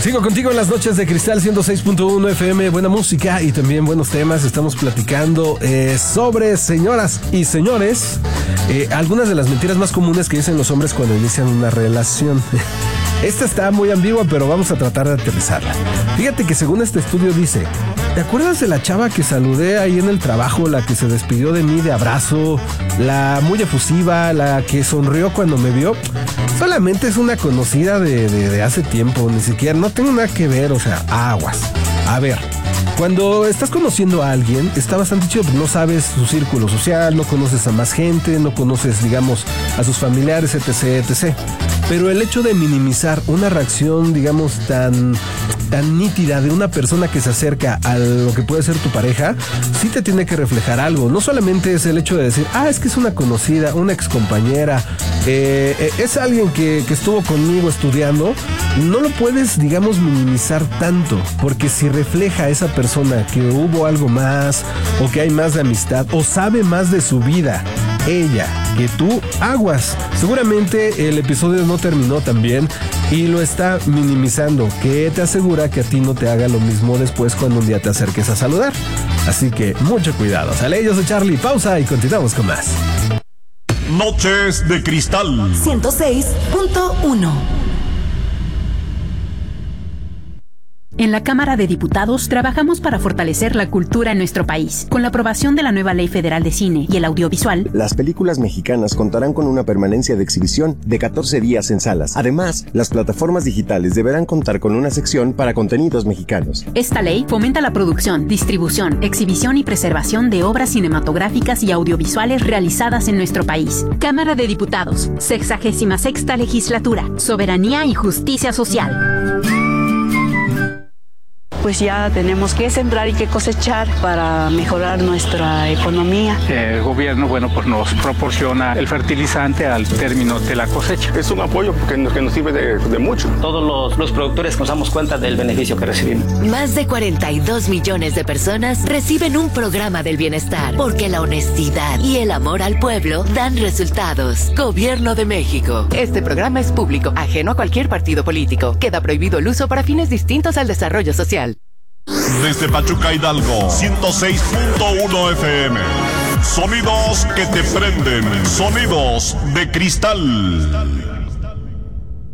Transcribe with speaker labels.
Speaker 1: Sigo contigo en las noches de Cristal 106.1 FM, buena música y también buenos temas. Estamos platicando sobre, señoras y señores, algunas de las mentiras más comunes que dicen los hombres cuando inician una relación. Esta está muy ambigua, pero vamos a tratar de aterrizarla. Fíjate que según este estudio dice: ¿te acuerdas de la chava que saludé ahí en el trabajo, la que se despidió de mí de abrazo, la muy efusiva, la que sonrió cuando me vio? Solamente es una conocida de hace tiempo, ni siquiera, no tengo nada que ver, o sea, aguas. A ver, cuando estás conociendo a alguien, está bastante chido, pues no sabes su círculo social, no conoces a más gente, no conoces, digamos, a sus familiares, etc., etc. Pero el hecho de minimizar una reacción, digamos, tan nítida de una persona que se acerca a lo que puede ser tu pareja, sí te tiene que reflejar algo. No solamente es el hecho de decir, es que es una conocida, una excompañera, es alguien que estuvo conmigo estudiando. No lo puedes, digamos, minimizar tanto, porque si refleja a esa persona que hubo algo más, o que hay más de amistad, o sabe más de su vida ella que tú, aguas. Seguramente el episodio no terminó tan bien y lo está minimizando, que te asegura que a ti no te haga lo mismo después cuando un día te acerques a saludar. Así que mucho cuidado. Sale, yo soy Charlie, pausa y continuamos con más.
Speaker 2: Noches de Cristal
Speaker 3: 106.1.
Speaker 4: En la Cámara de Diputados trabajamos para fortalecer la cultura en nuestro país. Con la aprobación de la nueva Ley Federal de Cine y el Audiovisual,
Speaker 5: las películas mexicanas contarán con una permanencia de exhibición de 14 días en salas. Además, las plataformas digitales deberán contar con una sección para contenidos mexicanos.
Speaker 4: Esta ley fomenta la producción, distribución, exhibición y preservación de obras cinematográficas y audiovisuales realizadas en nuestro país. Cámara de Diputados, 66ª Legislatura, Soberanía y Justicia Social.
Speaker 6: Pues ya tenemos que sembrar y que cosechar para mejorar nuestra economía.
Speaker 7: El gobierno, pues nos proporciona el fertilizante al término de la cosecha.
Speaker 8: Es un apoyo que nos sirve de mucho.
Speaker 9: Todos los productores nos damos cuenta del beneficio que recibimos.
Speaker 3: Más de 42 millones de personas reciben un programa del bienestar, porque la honestidad y el amor al pueblo dan resultados. Gobierno de México. Este programa es público, ajeno a cualquier partido político. Queda prohibido el uso para fines distintos al desarrollo social.
Speaker 2: Desde Pachuca, Hidalgo, 106.1 FM. Sonidos que te prenden. Sonidos de Cristal.